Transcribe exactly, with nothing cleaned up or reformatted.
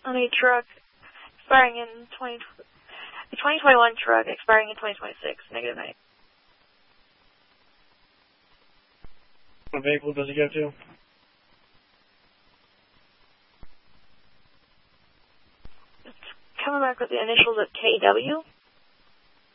on a truck expiring in twenty, a twenty twenty-one truck expiring in twenty twenty-six. Negative nine. What vehicle does it go to? It's coming back with the initials of K W.